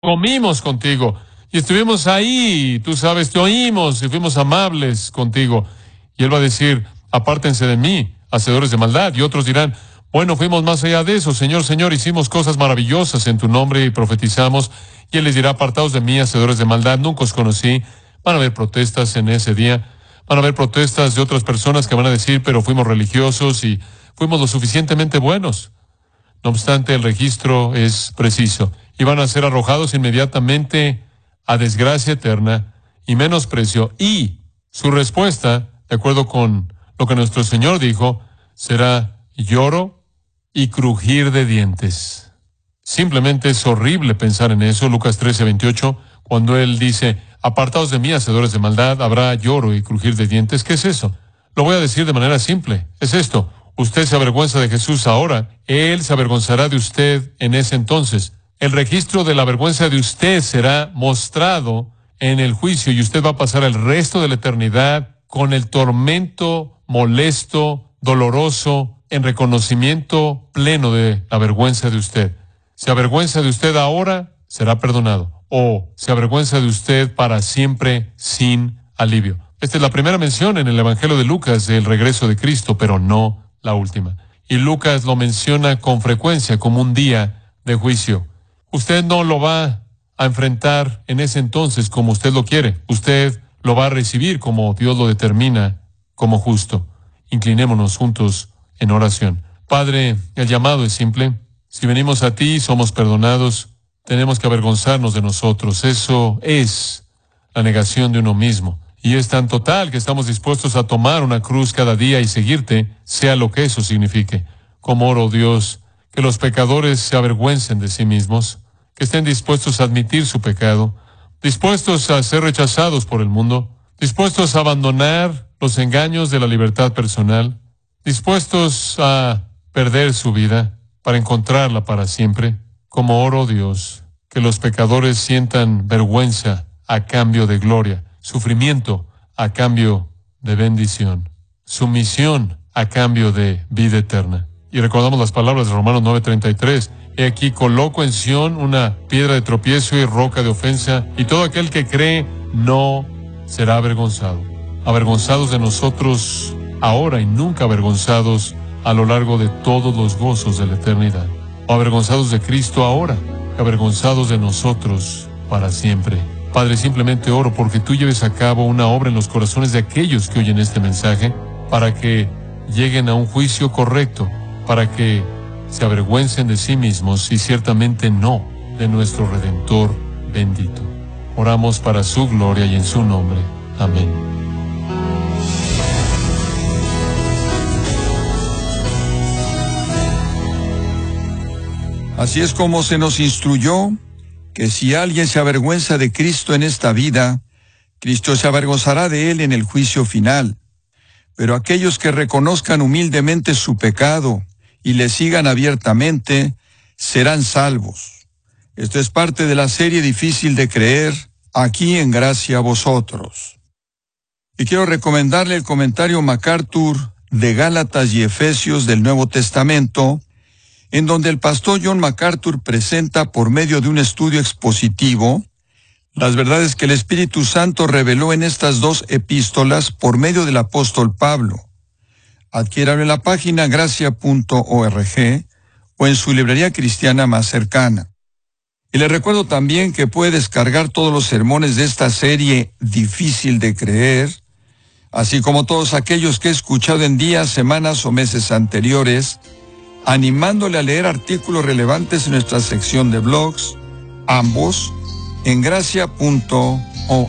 comimos contigo y estuvimos ahí, tú sabes, te oímos y fuimos amables contigo. Y él va a decir, apártense de mí, hacedores de maldad. Y otros dirán, bueno, fuimos más allá de eso, Señor, Señor, hicimos cosas maravillosas en tu nombre y profetizamos. Y él les dirá, apartaos de mí, hacedores de maldad, nunca os conocí. Van a haber protestas en ese día, van a haber protestas de otras personas que van a decir, pero fuimos religiosos y fuimos lo suficientemente buenos. No obstante, el registro es preciso y van a ser arrojados inmediatamente a desgracia eterna y menosprecio. Y su respuesta, de acuerdo con lo que nuestro Señor dijo, será lloro y crujir de dientes. Simplemente es horrible pensar en eso. Lucas 13:28, cuando Él dice, apartaos de mí, hacedores de maldad, habrá lloro y crujir de dientes. ¿Qué es eso? Lo voy a decir de manera simple. Es esto. Usted se avergüenza de Jesús ahora, Él se avergonzará de usted en ese entonces. El registro de la vergüenza de usted será mostrado en el juicio y usted va a pasar el resto de la eternidad con el tormento molesto, doloroso, en reconocimiento pleno de la vergüenza de usted. Se avergüenza de usted ahora, será perdonado. O se avergüenza de usted para siempre sin alivio. Esta es la primera mención en el Evangelio de Lucas del regreso de Cristo, pero no la última. Y Lucas lo menciona con frecuencia como un día de juicio. Usted no lo va a enfrentar en ese entonces como usted lo quiere. Usted lo va a recibir como Dios lo determina como justo. Inclinémonos juntos en oración. Padre, el llamado es simple. Si venimos a ti, somos perdonados. Tenemos que avergonzarnos de nosotros. Eso es la negación de uno mismo. Y es tan total que estamos dispuestos a tomar una cruz cada día y seguirte, sea lo que eso signifique. Como oro, Dios, que los pecadores se avergüencen de sí mismos, que estén dispuestos a admitir su pecado, dispuestos a ser rechazados por el mundo, dispuestos a abandonar los engaños de la libertad personal, dispuestos a perder su vida para encontrarla para siempre. Como oro, Dios, que los pecadores sientan vergüenza a cambio de gloria, sufrimiento a cambio de bendición, sumisión a cambio de vida eterna. Y recordamos las palabras de Romanos 9:33. He aquí coloco en Sión una piedra de tropiezo y roca de ofensa, y todo aquel que cree no será avergonzado. Avergonzados de nosotros ahora y nunca avergonzados a lo largo de todos los gozos de la eternidad. O avergonzados de Cristo ahora, avergonzados de nosotros para siempre. Padre, simplemente oro porque tú lleves a cabo una obra en los corazones de aquellos que oyen este mensaje, para que lleguen a un juicio correcto, para que se avergüencen de sí mismos y ciertamente no de nuestro Redentor bendito. Oramos para su gloria y en su nombre. Amén. Así es como se nos instruyó que si alguien se avergüenza de Cristo en esta vida, Cristo se avergonzará de él en el juicio final. Pero aquellos que reconozcan humildemente su pecado y le sigan abiertamente, serán salvos. Esto es parte de la serie Difícil de Creer, aquí en Gracia a Vosotros. Y quiero recomendarle el comentario MacArthur de Gálatas y Efesios del Nuevo Testamento, en donde el pastor John MacArthur presenta por medio de un estudio expositivo las verdades que el Espíritu Santo reveló en estas dos epístolas por medio del apóstol Pablo. Adquiéralo en la página gracia.org o en su librería cristiana más cercana. Y le recuerdo también que puede descargar todos los sermones de esta serie Difícil de Creer, así como todos aquellos que he escuchado en días, semanas o meses anteriores, animándole a leer artículos relevantes en nuestra sección de blogs, ambos en gracia.org.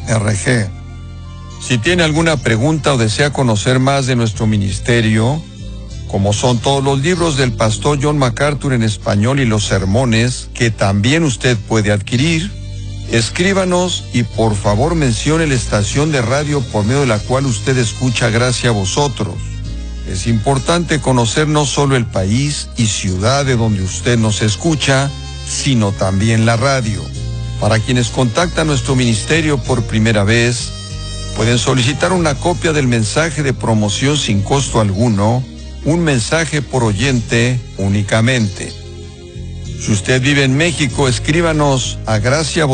Si tiene alguna pregunta o desea conocer más de nuestro ministerio, como son todos los libros del pastor John MacArthur en español y los sermones que también usted puede adquirir, escríbanos y por favor mencione la estación de radio por medio de la cual usted escucha Gracia a Vosotros. Es importante conocer no solo el país y ciudad de donde usted nos escucha, sino también la radio. Para quienes contactan nuestro ministerio por primera vez, pueden solicitar una copia del mensaje de promoción sin costo alguno, un mensaje por oyente únicamente. Si usted vive en México, escríbanos a Gracia